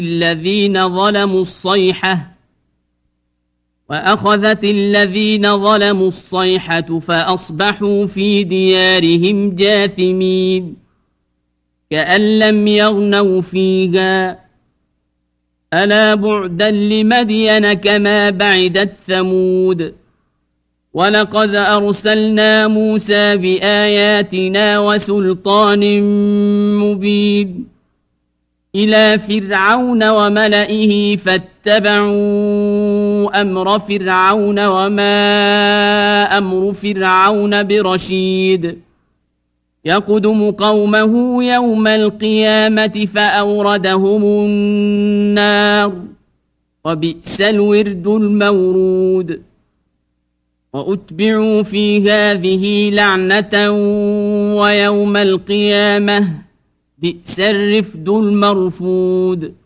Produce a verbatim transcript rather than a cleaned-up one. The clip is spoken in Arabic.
الذين ظلموا الصيحة وأخذت الذين ظلموا الصيحة فأصبحوا في ديارهم جاثمين كأن لم يغنوا فيها ألا بعدا لمدين كما بعدت ثمود ولقد أرسلنا موسى بآياتنا وسلطان مبين إلى فرعون وملئه فاتبعوا أمر فرعون وما أمر فرعون برشيد يقدم قومه يوم القيامة فأوردهم النار وبئس الورد المورود وأتبعوا في هذه لعنة ويوم القيامة بئس الرفد المرفود